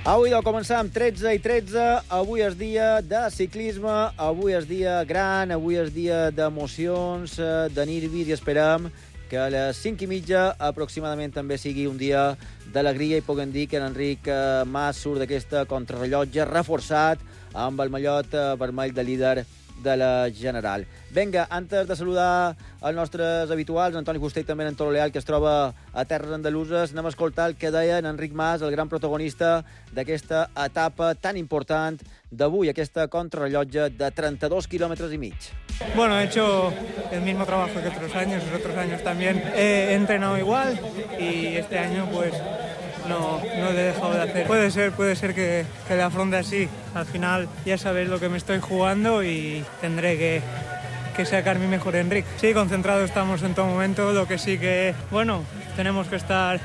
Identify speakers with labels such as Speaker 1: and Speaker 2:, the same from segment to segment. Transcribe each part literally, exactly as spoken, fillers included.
Speaker 1: Avui deu començar amb tretze i tretze. Avui és dia de ciclisme, avui és dia gran, avui és dia d'emocions, de nervis, i esperem que a les cinc i mitja aproximadament també sigui un dia d'alegria i puguem dir que l'Enric Mas surt d'aquesta contrarrellotge reforçat amb el mallot vermell de líder de la General. Vinga, antes de saludar els nostres habituals, Antoni Fuster i també en Tolo Leal, que es troba a terres andaluses, anem a escoltar el que deia en Enric Mas, el gran protagonista d'aquesta etapa tan important d'avui, aquesta contrarrellotge de trenta-dos quilòmetres i mig.
Speaker 2: Bueno, he hecho el mismo trabajo que otros años, los otros años también he entrenado igual y este año pues no, no le he dejado de hacer. Puede ser, puede ser que, que le afronte así. Al final ya sabéis lo que me estoy jugando y tendré que, que sacar mi mejor Enric. Sí, concentrados estamos en todo momento, lo que sí que, bueno, tenemos que estar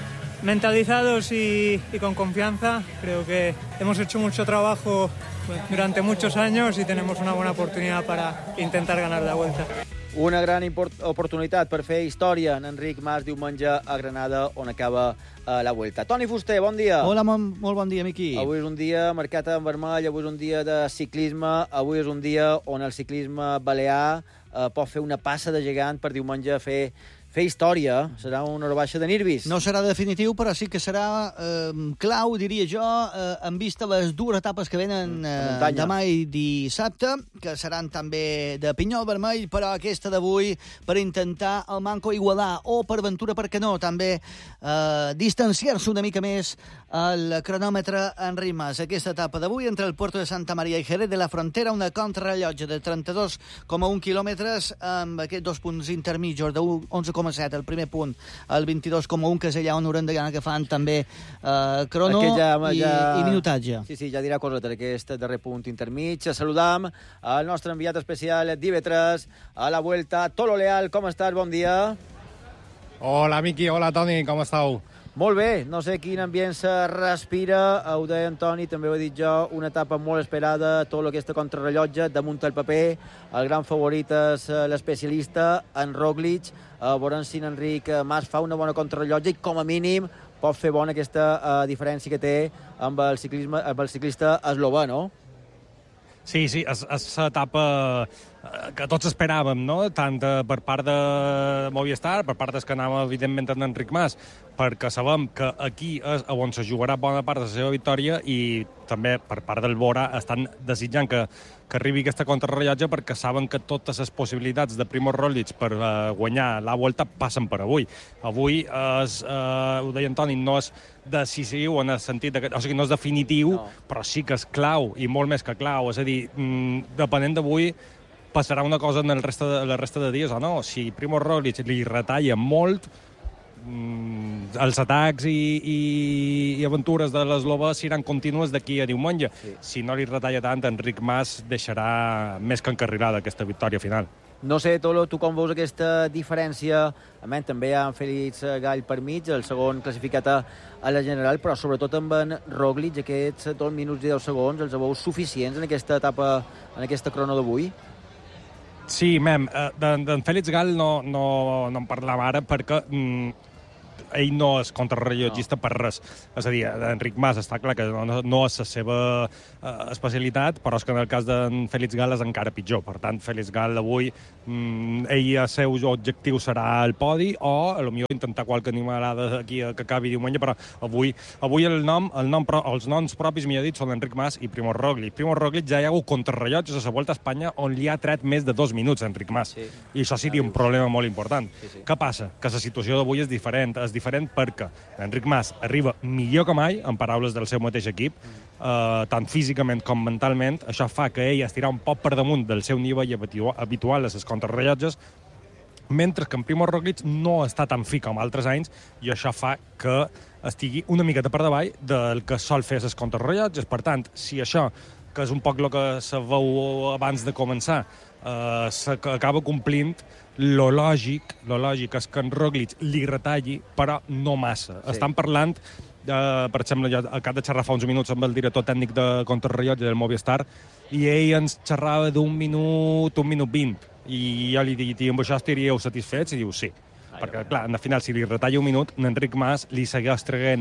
Speaker 2: mentalizados y, y con confianza. Creo que hemos hecho mucho trabajo durante muchos años y tenemos una buena oportunidad para intentar ganar la Vuelta.
Speaker 1: Una gran oportunitat per fer història en Enric Mas diumenge a Granada, on acaba uh, la Vuelta. Toni Fuster, bon dia.
Speaker 3: Hola, molt, molt bon dia, Miqui.
Speaker 1: Avui és un dia marcat en vermell, avui és un dia de ciclisme, avui és un dia on el ciclisme balear uh, pot fer una passa de gegant per diumenge fer fer història. Serà una hora baixa de nervis.
Speaker 3: No serà definitiu, però sí que serà eh, clau, diria jo, eh, en vista les dues etapes que venen eh, demà i dissabte, que seran també de pinyol vermell, però aquesta d'avui per intentar el manco igualar, o per ventura, per què no, també eh, distanciar-se una mica més el cronòmetre Enric Mas. Aquesta etapa d'avui entre el Puerto de Santa Maria i Jerez de la Frontera, una contrarrellotge de trenta-dos coma un quilòmetres amb aquests dos punts intermitjos de onze coma set, el primer punt, el vint-i-dos coma un, que és allà on haurem d'anar agafant també eh, crono ja, i, ja... i minutatge.
Speaker 1: Sí, sí, ja dirà coses d'aquest darrer punt intermig. Saludam al nostre enviat especial d'I V tres a la Vuelta, Tolo Leal. Com estàs? Bon dia.
Speaker 4: Hola, Miqui. Hola, Toni. Com estàu?
Speaker 1: Molt bé, no sé quin ambient se respira, ho deia Antoni, també ho he dit jo, una etapa molt esperada, tot aquesta contrarrellotge, damunt el paper, el gran favorit és l'especialista, en Roglic, uh, veurem si en Enric Mas fa una bona contrarrellotge i com a mínim pot fer bona aquesta uh, diferència que té amb el, ciclisme, amb el ciclista eslovè, no?
Speaker 4: Sí, sí, és, és l'etapa que tots esperàvem, no? Tant per part de Movistar, per part dels que anava, evidentment, en Enric Mas, perquè sabem que aquí és on se jugarà bona part de la seva victòria i també per part del Bora estan desitjant que, que arribi aquesta contrarrellotge perquè saben que totes les possibilitats de Primož Roglic per uh, guanyar la Volta passen per avui. Avui, és, uh, ho deia Antoni, no és decisiu en el sentit de que, o sigui, no és definitiu, no. Però sí que és clau, i molt més que clau. És a dir, mm, depenent d'avui, passarà una cosa en el resta de, la resta de dies o no. Si Primož Roglic li retalla molt, mm, els atacs i, i, i aventures de l'eslovè seran contínues d'aquí a diumenge. Sí. Si no li retalla tant, Enric Mas deixarà més que encarrilada aquesta victòria final.
Speaker 1: No sé, Tolo, tu com veus aquesta diferència? A més, també hi ha en Félix Gall per mig, el segon classificat a, a la General, però sobretot amb en Roglic, aquests dos minuts i deu segons, els veus suficients en aquesta etapa, en aquesta crono d'avui?
Speaker 4: Sí, mem, d'en de, Félix Gall no, no, no en parlam ara perquè mm, ell no és contrarrellotgista no. Per res. És a dir, Enric Mas està clar que no, no és la seva uh, especialitat, però és que en el cas d'en Félix Gall és encara pitjor. Per tant, Félix Gall avui, mm, ell el seu objectiu serà el podi o potser intentar qualque animalada aquí que acabi diumenge, però avui, avui el nom, el nom, els noms propis, millor dit, són Enric Mas i Primož Roglic. Primož Roglic ja hi ha hagut contrarrellotges a la Volta a Espanya on li ha tret més de dos minuts a Enric Mas. Sí. I això seria un problema molt important. Sí, sí. Què passa? Que la situació d'avui és diferent. És diferent perquè Enric Mas arriba millor que mai, en paraules del seu mateix equip, eh, tant físicament com mentalment. Això fa que ell estirà un poc per damunt del seu nivell habitual a les contrarrellotges, mentre que en Primož Roglic no està tan fi com altres anys, i això fa que estigui una miqueta per davall del que sol fer les contrarrellotges. Per tant, si això, que és un poc el que se veu abans de començar, eh, s'acaba complint, lo lògic, lo lògic és que en Roglic li retalli, però no massa. Sí. Estan parlant, eh, per exemple, jo acabo de xerrar fa uns minuts amb el director tècnic de contrarrellotge del Movistar, i ell ens xerrava d'un minut, un minut vint, i jo li dic, i amb això estaríeu satisfets? I diu sí. Ai, perquè, clar, al final, si li retalla un minut, en Enric Mas li segueix traient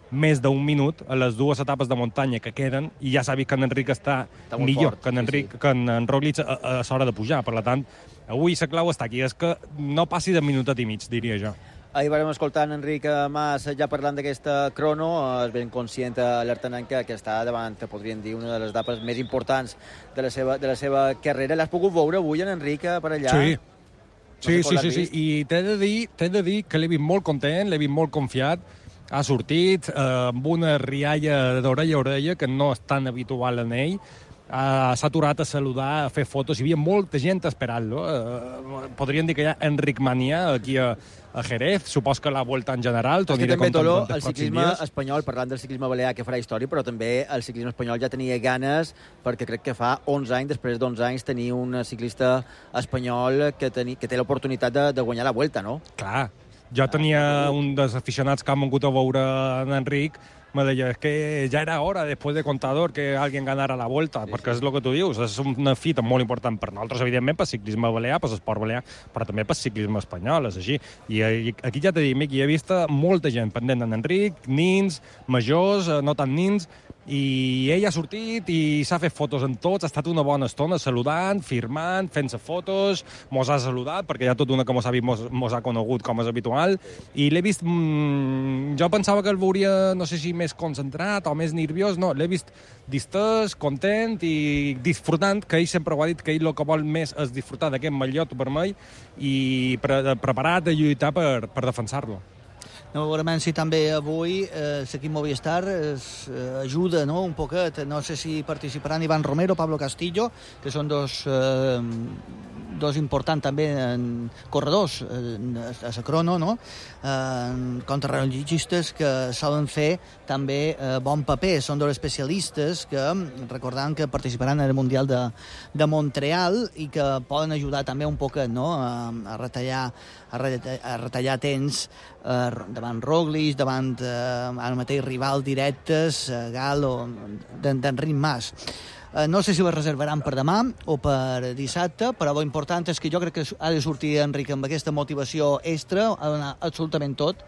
Speaker 4: més d'un minut a les dues etapes de muntanya que queden, i ja s'ha vist que en Enric està, està millor fort, que en Enric, sí, sí. que en, en Roglic a, a l'hora de pujar. Per tant, avui la clau està aquí, és que no passi de minutet i mig, diria jo.
Speaker 1: Ahir vam escoltar en Enric Mas ja parlant d'aquesta crono, és ben conscient alertant que, que està davant, podríem dir, una de les etapes més importants de la seva, de la seva carrera. L'has pogut veure avui en Enric per allà?
Speaker 4: Sí,
Speaker 1: no
Speaker 4: sí, sí, sí, sí, i t'he de dir, t'he de dir que l'he vist molt content, l'he vist molt confiat, ha sortit eh, amb una rialla d'orella a orella que no és tan habitual en ell. Uh, s'ha aturat a saludar, a fer fotos, hi havia molta gent esperant-lo. Uh, podríem dir que hi ha Enric Mania aquí a, a Jerez, supos que la Volta en general.
Speaker 1: És que també, Tolo, el ciclisme dies. espanyol, parlant del ciclisme balear que farà història, però també el ciclisme espanyol ja tenia ganes, perquè crec que fa onze anys, després d'onze anys, tenir un ciclista espanyol que, teni, que té l'oportunitat de, de guanyar la Volta, no?
Speaker 4: Clar, jo tenia un dels aficionats que han vingut a veure en Enric, me deia, es que ja era hora, después de Contador, que alguien ganara la Volta, sí, perquè sí. És el que tu dius, és una fita molt important per nosaltres, evidentment, per ciclisme balear, per l'esport balear, però també per ciclisme espanyol, és així. I aquí ja t'he dit, Miqui, he vist molta gent pendent d'en Enric, nins, majors, no tan nins, i ell ha sortit i s'ha fet fotos amb tots, ha estat una bona estona saludant, firmant, fent-se fotos, mos ha saludat, perquè hi ha tot una que mos ha vist, mos, mos ha conegut com és habitual, i l'he vist, mmm, jo pensava que el veuria, no sé si més concentrat o més nerviós, no, l'he vist distès, content i disfrutant, que ell sempre ho ha dit, que ell el que vol més és disfrutar d'aquest mallot vermell i pre preparat a lluitar per, per defensar-lo.
Speaker 3: No, veurem si també avui eh, l'equip Movistar es, eh, ajuda, no?, un poquet. No sé si participaran Iván Romero, Pablo Castillo, que són dos, eh, dos importants també en corredors eh, a la crono, no?, eh, contrarellogistes que solen fer també eh, bon paper. Són dos especialistes que, recordant que participaran en el Mundial de, de Montreal i que poden ajudar també un poquet, no?, a, a retallar a retallar, a retallar temps eh, davant Roglic, davant eh, el mateix rival directes, eh, Gal o d'Enric Mas. Eh, no sé si ho reservaran per demà o per dissabte, però l'important és que jo crec que ha de sortir Enric amb aquesta motivació extra, ha d'anar absolutament tot,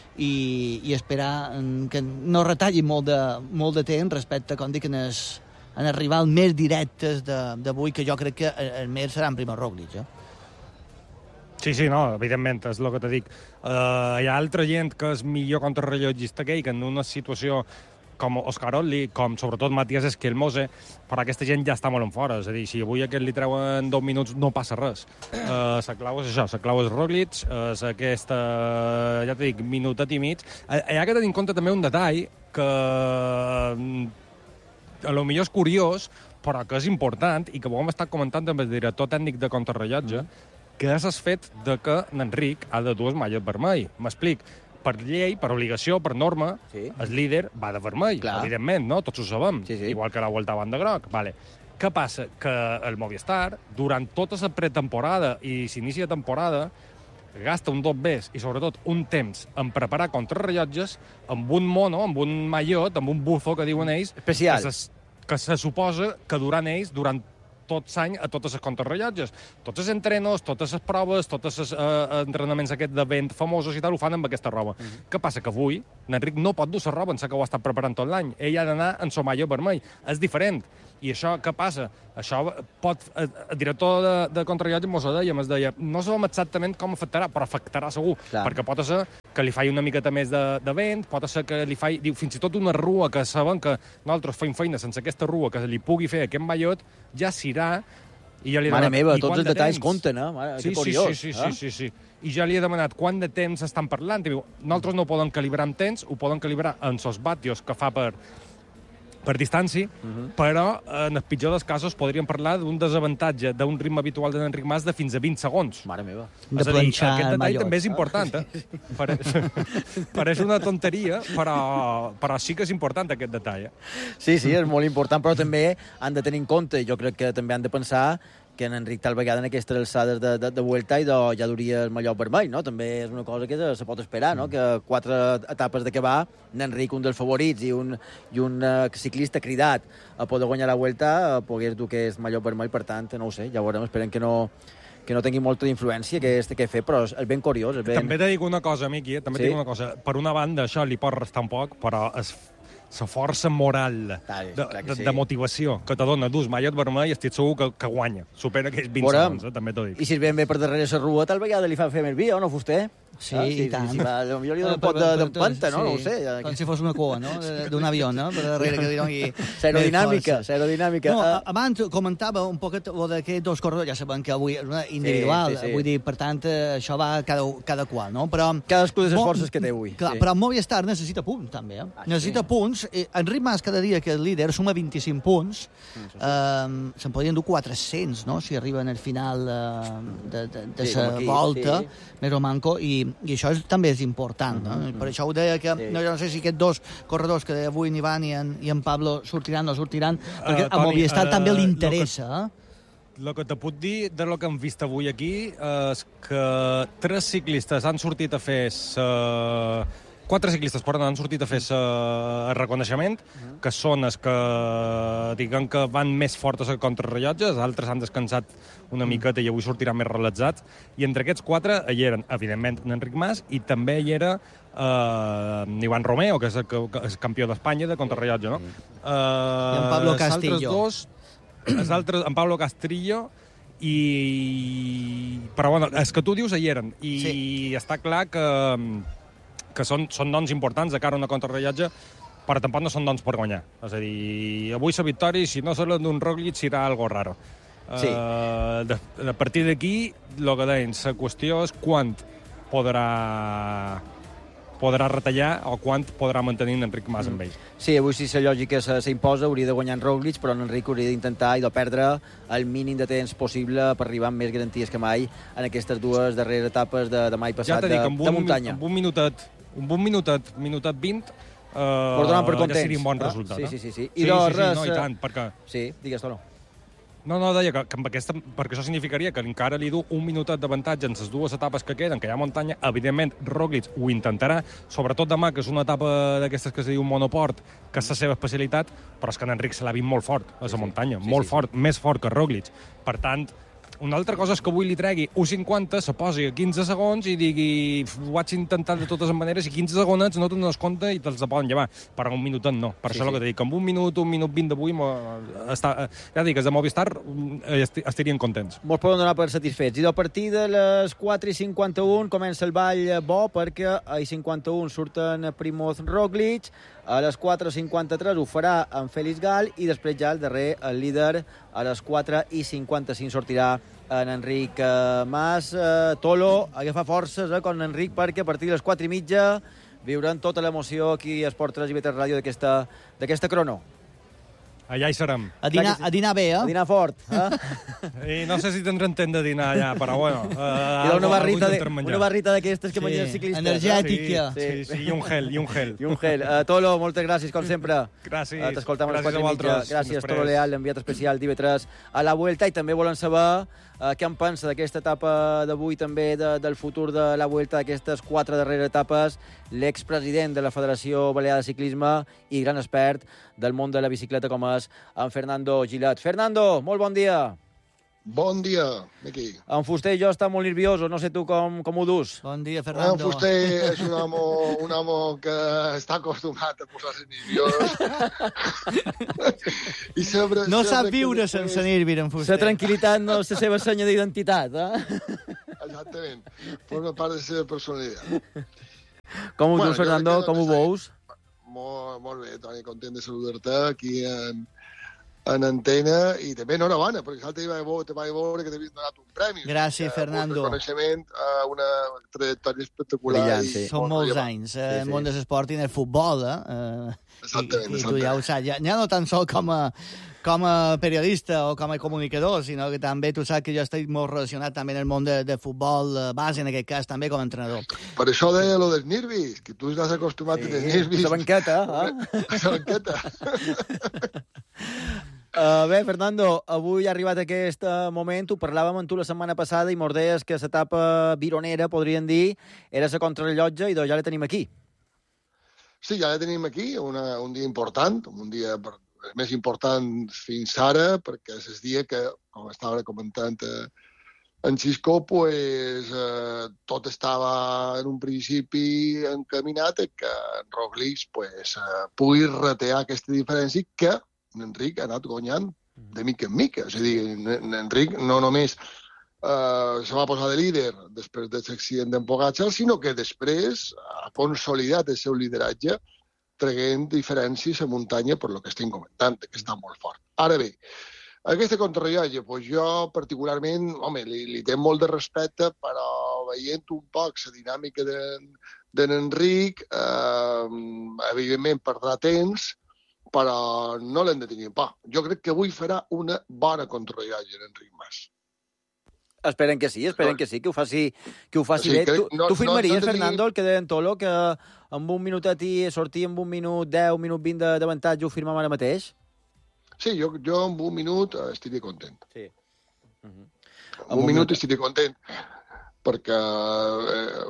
Speaker 3: i, i esperar que no retalli molt de, molt de temps respecte, com dic, en el, en el rival més directes d'avui, que jo crec que el més serà en Primo Roglic, eh?
Speaker 4: Sí, sí, no, evidentment, és el que te dic. Uh, hi ha altra gent que és millor contrarrellotgista que ell, que en una situació com Òscar Ottli, com sobretot Matías Esquelmose, però aquesta gent ja està molt en fora. És a dir, si avui aquest li treuen dos minuts no passa res. Uh, la clau és això, la clau és Roglic, és aquesta, ja t'he dit, minutet i mig. Uh, hi ha que tenir en compte també un detall que a lo millor és curiós, però que és important i que ho hem estat comentant amb el director tècnic de contrarrellotge, mm. que és el fet de que Enric ha de dur el mallet vermell. M'explic. Per llei, per obligació, per norma, sí. el líder va de vermell, clar. Evidentment, no? Tots ho sabem. Sí, sí. Igual que la Volta van de groc. Vale. Què passa? Que el Movistar, durant tota la pretemporada i s'inicia temporada, gasta un dos bes i, sobretot, un temps en preparar contrarrellotges amb un mono, amb un mallot, amb un bufo, que diuen ells,
Speaker 1: especial.
Speaker 4: Que, se, que se suposa que durant ells, durant tot l'any a totes les contrarrellotges. Tots els entrenos, totes les proves, tots els uh, entrenaments aquests de vent famosos i tal, ho fan amb aquesta roba. Uh -huh. Què passa? Que avui l'Enric no pot dur la roba en la que ho ha estat preparant tot l'any. Ell ha d'anar en el mallot vermell. És diferent. I això, què passa? Això pot... El director de, de contrarrellotge mos ho deia, mos deia, no sabem exactament com afectarà, però afectarà segur, clar. Perquè pot ser que li faci una miqueta més de, de vent, pot ser que li faci, diu, fins i tot una rua, que sabem que nosaltres fem feina sense aquesta rua, que li pugui fer aquest mallot, ja s'irà. I ja li
Speaker 1: Mare
Speaker 4: demanat,
Speaker 1: meva, tots els detalls compten, eh? Mare,
Speaker 4: sí,
Speaker 1: que curiós.
Speaker 4: Sí, sí, sí, eh? sí, sí, sí. I ja li he demanat quant de temps estan parlant. I diu, nosaltres no ho poden calibrar amb temps, ho poden calibrar en els vatios que fa per... per distància, uh -huh. però en el pitjor dels casos podríem parlar d'un desavantatge d'un ritme habitual d'Enric Mas de fins a vint segons.
Speaker 1: Mare meva.
Speaker 3: De planxar
Speaker 4: aquest detall
Speaker 3: mallot.
Speaker 4: també és important, eh? Pareix, pareix una tonteria, però, però sí que és important aquest detall, eh?
Speaker 1: Sí, sí, és molt important, però també han de tenir en compte, jo crec que també han de pensar que en Enric tal vegada en aquestes alçades de, de, de Vuelta i de, ja duria el mallot vermell, no? També és una cosa que se, se pot esperar, no? Que quatre etapes de que va, n'Enric, un dels favorits i un, i un uh, ciclista cridat a poder guanyar la Vuelta, uh, pogués dur que és mallot vermell, per tant, no ho sé, ja veurem, esperem que no, que no tingui molta influència que este que he fet, però és ben curiós. És ben...
Speaker 4: També te dic una cosa, Miqui, eh? també
Speaker 1: Sí?
Speaker 4: te dic una cosa. Per una banda, això li pot restar un poc, però és la força moral
Speaker 1: Clar,
Speaker 4: de,
Speaker 1: clar que
Speaker 4: de,
Speaker 1: sí.
Speaker 4: de motivació que te dona dus mallet vermell, estic segur que, que guanya. Supera aquells vint
Speaker 1: Veurem.
Speaker 4: segons, eh? també t'ho dic.
Speaker 1: I si es ven bé per darrere la rua, tal vegada li fa fer més via, o no, fuster?
Speaker 3: Sí,
Speaker 1: ah,
Speaker 3: i tant.
Speaker 1: Si va, potser li dona
Speaker 3: Eh,
Speaker 1: un pot
Speaker 3: per- per-
Speaker 1: d'empanta,
Speaker 3: per-
Speaker 1: no? No ho
Speaker 3: sí,
Speaker 1: sé.
Speaker 3: Com si fos una cua, no?, de- d'un avió, no?, per darrere que li doni...
Speaker 1: Aerodinàmica,
Speaker 3: més força.
Speaker 1: aerodinàmica.
Speaker 3: No,
Speaker 1: Eh,
Speaker 3: a- abans comentava un poquet lo d'aquests dos corredors, ja sabem que avui és una individual,
Speaker 1: Sí, sí, sí.
Speaker 3: vull dir, per tant, eh, això va cada, cada qual, no? Però...
Speaker 1: Cadascú de les
Speaker 3: Mo-
Speaker 1: forces que té avui.
Speaker 3: Clar,
Speaker 1: sí.
Speaker 3: però Movistar necessita punts, també, eh?
Speaker 1: Ah, sí?
Speaker 3: necessita punts. Eh, Enric Mas, cada dia que és líder, suma vint-i-cinc punts. Eh, se'n podrien dur quatre-cents, no?, si arriben al final eh, de, de, de
Speaker 1: Sí,
Speaker 3: la
Speaker 1: com aquí,
Speaker 3: volta,
Speaker 1: sí.
Speaker 3: més o manco, i, i això és, també és important, no? Per això ho deia que,
Speaker 1: Sí.
Speaker 3: no, jo no sé si aquests dos corredors que avui en Ivan i en, i en Pablo sortiran o no sortiran, perquè a
Speaker 4: Toni,
Speaker 3: Movistar
Speaker 4: eh,
Speaker 3: també li
Speaker 4: lo que-
Speaker 3: interessa, eh?
Speaker 4: El que te puc dir de lo que hem vist avui aquí és que tres ciclistes han sortit a fer sa... Quatre ciclistes, perdó, han sortit a fer sa... el reconeixement, que són els que, diguen que van més fortes a contrarrellotge, els altres han descansat una miqueta i avui sortiran més relaxats, i entre aquests quatre hi eren, evidentment, Enric Mas, i també hi era eh, Ivan Romeo, que és el, que és campió d'Espanya de contrarrellotge, no? Eh,
Speaker 3: I en Pablo
Speaker 4: els altres
Speaker 3: Castillo.
Speaker 4: dos, els altres, en Pablo Castillo, i... Però, bueno, els que tu dius hi eren. I
Speaker 3: Sí.
Speaker 4: està clar que, que són, són noms importants de cara a una contrarrellotge, però tampoc no són noms per guanyar. És a dir, avui la victòria, si no se la d'un Roglic, serà algo raro.
Speaker 1: Sí.
Speaker 4: Uh, de, a partir d'aquí, el que deien, la qüestió és quant podrà podrà retallar o quant podrà mantenir en Enric Mas amb ell.
Speaker 1: Sí, avui si la lògica se- s'imposa hauria de guanyar en Roglic, però en Enric hauria d'intentar i de perdre el mínim de temps possible per arribar amb més garanties que mai en aquestes dues darreres etapes de, de mai
Speaker 4: Ja
Speaker 1: passat
Speaker 4: t'he dit,
Speaker 1: de,
Speaker 4: amb
Speaker 1: de
Speaker 4: un,
Speaker 1: muntanya.
Speaker 4: amb un minutet, amb un minutet, minutet vint, uh,
Speaker 1: Ho donen per
Speaker 4: ja
Speaker 1: contents.
Speaker 4: seria un bon
Speaker 1: Ah,
Speaker 4: resultat.
Speaker 1: sí,
Speaker 4: eh?
Speaker 1: sí, sí, sí.
Speaker 4: I
Speaker 1: I
Speaker 4: sí,
Speaker 1: de
Speaker 4: sí, sí,
Speaker 1: res,
Speaker 4: no, i
Speaker 1: eh,
Speaker 4: tant, perquè...
Speaker 1: Sí, digues, Tolo.
Speaker 4: No, no, deia que, que amb aquesta, perquè això significaria que encara li du un minutet d'avantatge en les dues etapes que queden, que hi ha muntanya. Evidentment, Roglic ho intentarà, sobretot demà, que és una etapa d'aquestes que es diu monoport, que és la seva especialitat, però és que en Enric se l'ha vist molt fort a la
Speaker 1: Sí, sí.
Speaker 4: muntanya,
Speaker 1: Sí,
Speaker 4: molt
Speaker 1: sí, sí.
Speaker 4: fort, més fort que Roglic. Per tant, una altra cosa és que avui li tregui un cinquanta, se posi a quinze segons i digui ho vaig intentar de totes les maneres i quinze segons no te'n dones compte i te'ls poden llevar. Però un minutet no. Per
Speaker 1: Sí,
Speaker 4: això
Speaker 1: sí.
Speaker 4: el que t'he dit, amb un minut, un minut vint d'avui, està, ja dic, els de Movistar eh, esti- estarien contents.
Speaker 1: Molts poden donar per satisfets. I a partir de les quatre i cinquanta-un comença el ball bo, perquè a i cinquanta-un surten Primoz Roglic, a les quatre i cinquanta-tres ho farà en Félix Gal i després ja el darrer, el líder, a les quatre i cinquanta-cinc sortirà en Enric eh, Mas. Eh, Tolo, agafa forces eh, con Enric, perquè a partir de les quatre i mitja viuran tota l'emoció aquí a Esport tres i B tres Ràdio d'aquesta d'aquesta crono.
Speaker 4: Allà hi serem.
Speaker 3: A dinar, a dinar bé,
Speaker 1: A
Speaker 3: eh?
Speaker 1: dinar fort. Eh?
Speaker 4: I no sé si tindrem temps de dinar allà, però bueno. Uh,
Speaker 1: I una barrita, de, una barrita d'aquestes que
Speaker 3: Sí,
Speaker 1: mengen els ciclistes.
Speaker 3: energètica.
Speaker 4: Sí, sí, sí, i un gel, i un gel.
Speaker 1: I un gel. Uh, Tolo, moltes gràcies, com sempre.
Speaker 4: Gràcies.
Speaker 1: Uh, T'escoltam a les
Speaker 4: Gràcies
Speaker 1: quatre i
Speaker 4: a
Speaker 1: mitja.
Speaker 4: vosaltres.
Speaker 1: Gràcies,
Speaker 4: Després.
Speaker 1: Tolo Leal, enviat especial d'I B tres a la Vuelta. I també volen saber uh, què en pensa d'aquesta etapa d'avui, també de, del futur de la Vuelta, d'aquestes quatre darreres etapes, l'expresident de la Federació Balear de Ciclisme i gran expert del món de la bicicleta com és en Fernando Gilat. Fernando, molt bon dia.
Speaker 5: Bon dia, Miqui.
Speaker 1: En Fuster i jo estem molt nerviosos, no sé tu com, com ho dus.
Speaker 3: Bon dia,
Speaker 5: En
Speaker 3: Fernando.
Speaker 5: Fuster és un amo, un amo que està acostumat a posar-se nerviós. I sobre,
Speaker 3: No
Speaker 5: sobre
Speaker 3: sap
Speaker 5: que
Speaker 3: viure
Speaker 5: després-
Speaker 3: sense nervi, en
Speaker 1: La
Speaker 3: Fuster.
Speaker 1: tranquil·litat no és la seva senya d'identitat, eh?
Speaker 5: Exactament. Forma part de la seva personalitat.
Speaker 1: Com ho
Speaker 5: Bueno,
Speaker 1: dius, Fernando?
Speaker 5: jo crec que
Speaker 1: Com ho
Speaker 5: no
Speaker 1: veus?
Speaker 5: Molt, molt bé, Toni, content de saludar-te aquí en, en antena i també enhorabona, perquè l'altre dia te vaig veure que t'havien donat un premi.
Speaker 3: Gràcies,
Speaker 5: Un
Speaker 3: Fernando.
Speaker 5: reconeixement a una trajectòria espectacular.
Speaker 1: Brillant,
Speaker 5: i
Speaker 1: sí.
Speaker 3: Són
Speaker 5: molt
Speaker 3: molts
Speaker 5: rellevant.
Speaker 3: anys eh,
Speaker 1: Sí,
Speaker 3: en
Speaker 1: sí.
Speaker 3: el món de l'esport i en el futbol, eh? eh
Speaker 5: Exactament,
Speaker 3: I, i tu ja
Speaker 5: exactament.
Speaker 3: ho saps, ja, ja no tan sol com a, com a periodista o com a comunicador, sinó que també tu saps que jo estic molt relacionat també en el món de, de futbol eh, base, en aquest cas, també com a entrenador.
Speaker 5: Per això deia lo dels nervis, que tu estàs acostumat sí, a tenir nervis.
Speaker 1: la banqueta, eh?
Speaker 5: A la banqueta.
Speaker 1: Uh, bé, Fernando, avui ha arribat aquest uh, moment, ho parlàvem amb tu la setmana passada i mos deies que l'etapa vironera, podríem dir, era la contrarrellotge i doncs ja la tenim aquí.
Speaker 5: Sí, ja la tenim aquí, una, un dia important, un dia per, el més important fins ara, perquè és el dia que, com estava comentant eh, en Xisco, pues, eh, tot estava en un principi encaminat que en Roglic pues, eh, pugui retear aquesta diferència que Enric ha anat guanyant de mica en mica. És a dir, Enric no només eh, se va posar de líder després de l'accident d'en Pogačar, sinó que després ha consolidat el seu lideratge traient diferències a muntanya per lo que estem comentant, que està molt fort. Ara bé, aquesta contrarrellotge, pues jo particularment, home, li, li tenc molt de respecte, però veient un poc la dinàmica d'en Enric, eh, evidentment perdrà temps, però no l'hem de tenir por. Jo crec que avui farà una bona contrarrellotge en Enric Mas.
Speaker 1: Esperen que sí, esperen que sí, que ho faci, que ho faci
Speaker 5: sí,
Speaker 1: bé.
Speaker 5: Que,
Speaker 1: tu,
Speaker 5: no,
Speaker 1: tu firmaries, no, no
Speaker 5: tenia...
Speaker 1: Fernando, el que deia en Tolo, que amb un minutet i sortir amb un minut deu, un minut vint d'avantatge ho firmem ara mateix?
Speaker 5: Sí, jo, jo amb un minut estaria content.
Speaker 1: Sí. Uh -huh.
Speaker 5: Amb un, un minut estaria content, perquè eh,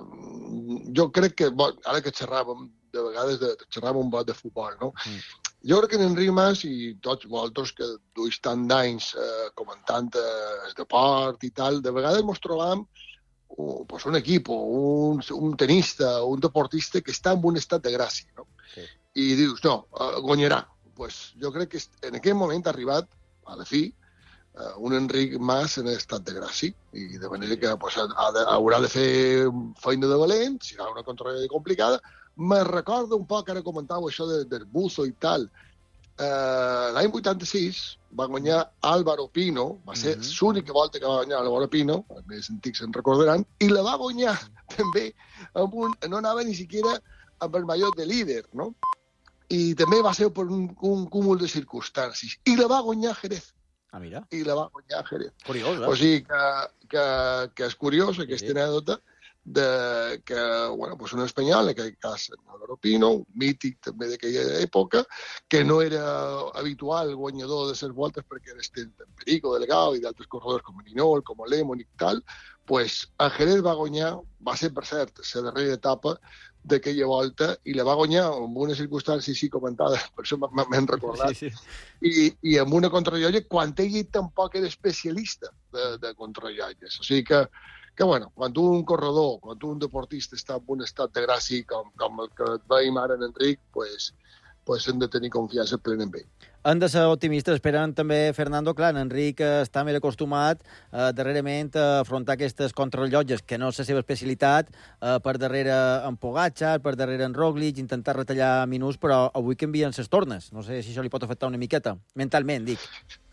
Speaker 5: jo crec que, bon, ara que xerràvem, de vegades de, xerràvem un pot de futbol, no? Mm. Jo crec que en Enric Mas i tots vosaltres que duis tant d'anys eh, comentant eh, el deport i tal, de vegades ens trobam uh, pues un equip, un, un tenista, un deportista que està en un estat de gràcia, no? Sí. I dius, no, uh, guanyarà. Pues jo crec que en aquell moment ha arribat, a la fi, uh, un Enric Mas en estat de gràcia, i de manera que pues, ha de, haurà de fer feina de valent, serà una contrarrellotge complicada. Me recorda un poc, ara comentàveu això de, del buzo i tal. Uh, L'any vuitanta-sis va guanyar Álvaro Pino, va ser mm-hmm. l'única volta que va guanyar Álvaro Pino, els més antics se'n recordaran, i la va guanyar també amb un... no anava ni siquiera amb el mallot de líder, no? I també va ser per un, un cúmul de circumstàncies. I la va guanyar Jerez.
Speaker 1: Ah, mira.
Speaker 5: I la va guanyar Jerez.
Speaker 1: Curiós, eh?
Speaker 5: O sigui que, que, que és curiós aquesta sí. anècdota de que, bueno, pues un espanyol, en aquell cas Álvaro Pino, un mític també d'aquella època, que no era habitual guanyador de les voltes perquè era estent en Perico, Delgado i d'altres corredors com Ninol, com Lemon i tal, pues a Jerez va guanyar, va ser per cert, la darrera etapa d'aquella volta, i la va guanyar amb una circumstància així comentada, per això m'hem recordat, sí, sí. I, i amb una contrarrellotge quan ell tampoc era especialista de, de contrarrellotges. O sigui que que, bueno, quan un corredor, quan un deportista està en un estat de gràcia com, com el que veiem ara en Enric, pues, pues hem de tenir confiança plena en ell.
Speaker 1: Han de ser optimistes. Esperen també, Fernando, clar, en Enric està més acostumat eh, darrerament a afrontar aquestes contrarrellotges, que no és la seva especialitat, eh, per darrere en Pogačar, per darrere en Roglic, intentar retallar minuts, però avui canvien les tornes. No sé si això li pot afectar una miqueta. Mentalment, dic.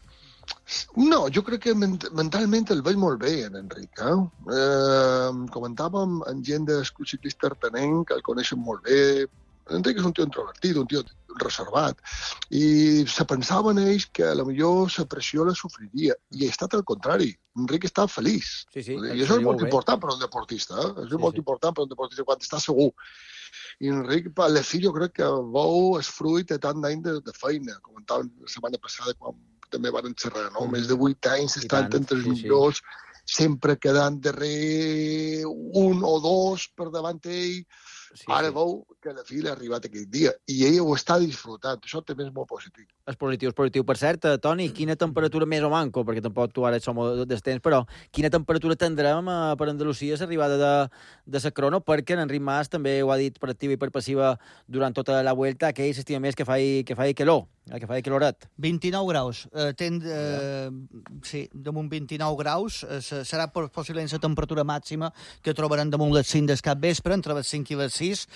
Speaker 5: No, jo crec que mentalment el veig molt bé, en Enric. Eh? Eh, comentàvem amb gent del club ciclista artenenc, que el coneixen molt bé. Enric és un tio introvertit, un tio reservat. I se pensava en ells que a lo millor la pressió la sofriria. I ha estat al contrari. Enric està feliç. Sí, sí, I això és molt bé. important per un deportista. Eh? Això és sí, molt sí. important per un deportista quan està segur. I Enric, a la fi, jo crec que veu el fruit de tant d'any de, de feina. Comentàvem la setmana passada quan també van xerrar, no? Mm. Més de vuit anys estan entre els sí, millors, sí. sempre quedant darrer un o dos per davant ell. Sí, Ara sí. veu que a la fi l'ha arribat aquell dia. I ell ho està disfrutant. Això també és molt positiu.
Speaker 1: És positiu, és positiu. Per cert, Toni, quina temperatura més o manco, perquè tampoc tu ara som del temps, però quina temperatura tindrem eh, per Andalusia l'arribada de, de la crono, perquè en Enric Mas també ho ha dit per activa i per passiva durant tota la vuelta, que ell s'estima més que faci que faci calor, eh, que faci caloret.
Speaker 3: vint-i-nou graus. Eh, ten, eh, sí, damunt vint-i-nou graus. Eh, serà possiblement la temperatura màxima que trobaran damunt les cinc del capvespre, entre les cinc i les sis.